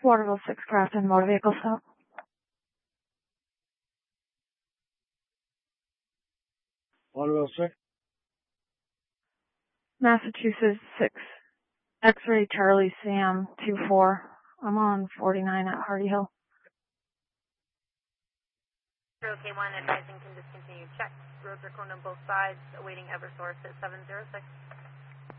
Waterville 6 craft and motor vehicle stop. Waterville 6. Massachusetts 6. X-ray Charlie Sam 24. I'm on 49 at Hardy Hill. OK1 advising can discontinue check. Roads are closed on both sides, awaiting Eversource at 706.